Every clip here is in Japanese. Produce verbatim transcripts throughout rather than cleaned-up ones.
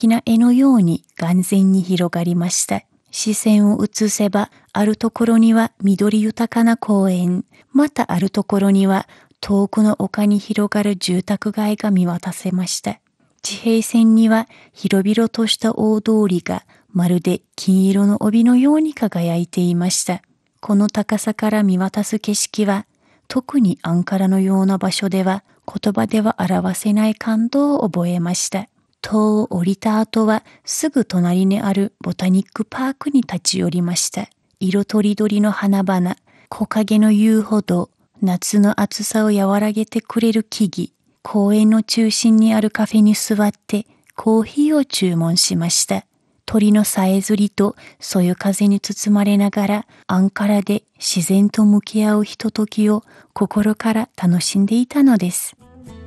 きな絵のように眼前に広がりました。視線を移せば、あるところには緑豊かな公園、またあるところには遠くの丘に広がる住宅街が見渡せました。地平線には広々とした大通りがまるで金色の帯のように輝いていました。この高さから見渡す景色は、特にアンカラのような場所では言葉では表せない感動を覚えました。塔を降りた後はすぐ隣にあるボタニックパークに立ち寄りました。色とりどりの花々、木陰の遊歩道、夏の暑さを和らげてくれる木々、公園の中心にあるカフェに座ってコーヒーを注文しました。鳥のさえずりとそよ風に包まれながらアンカラで自然と向き合うひとときを心から楽しんでいたのです。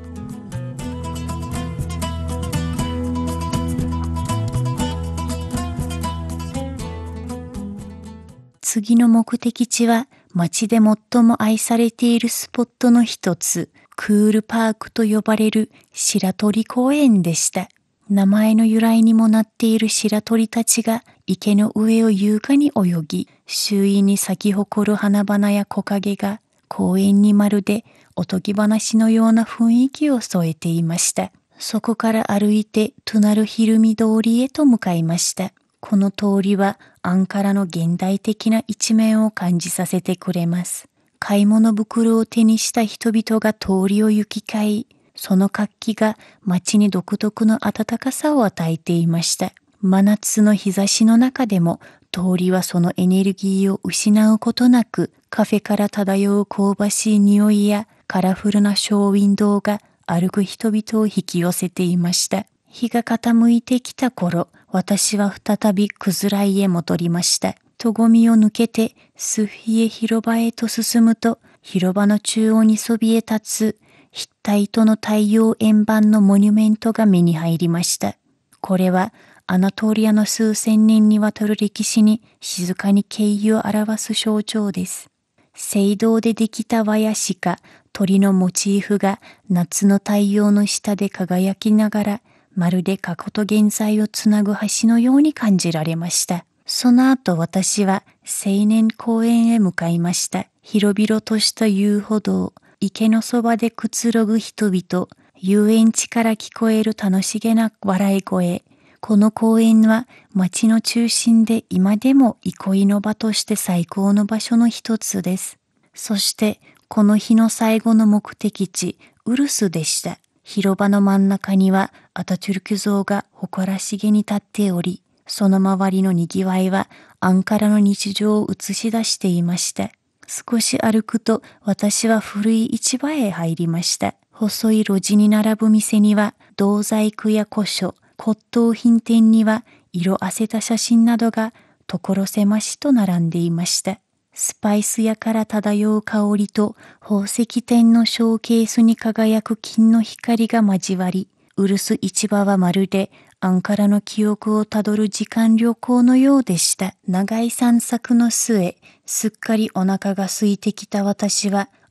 次の目的地は街で最も愛されているスポットの一つ、クールパークと呼ばれる白鳥公園でした。名前の由来にもなっている白鳥たちが池の上を優雅に泳ぎ、周囲に咲き誇る花々や木陰が公園にまるでおとぎ話のような雰囲気を添えていました。そこから歩いてトゥナルヒルミ通りへと向かいました。この通りはアンカラの現代的な一面を感じさせてくれます。買い物袋を手にした人々が通りを行き交い、その活気が街に独特の暖かさを与えていました。真夏の日差しの中でも通りはそのエネルギーを失うことなく、カフェから漂う香ばしい匂いやカラフルなショーウィンドウが歩く人々を引き寄せていました。日が傾いてきた頃、私は再びクズライへ戻りました。戸ゴミを抜けてスフィエ広場へと進むと、広場の中央にそびえ立つヒッタイトの太陽円盤のモニュメントが目に入りました。これはアナトリアの数千年にわたる歴史に静かに敬意を表す象徴です。青銅でできた輪や鹿、鳥のモチーフが夏の太陽の下で輝きながら、まるで過去と現在をつなぐ橋のように感じられました。その後私は青年公園へ向かいました。広々とした遊歩道、池のそばでくつろぐ人々、遊園地から聞こえる楽しげな笑い声。この公園は街の中心で今でも憩いの場として最高の場所の一つです。そしてこの日の最後の目的地、ウルスでした。広場の真ん中にはアタチュルク像が誇らしげに立っており、その周りのにぎわいはアンカラの日常を映し出していました。少し歩くと私は古い市場へ入りました。細い路地に並ぶ店には銅細工や古書、骨董品店には色あせた写真などが所狭しと並んでいました。スパイス屋から漂う香りと宝石店のショーケースに輝く金の光が交わり、ウルス市場はまるでアンカラの記憶をたどる時間旅行のようでした。長い散策の末、すっかりお腹が空いてきた私は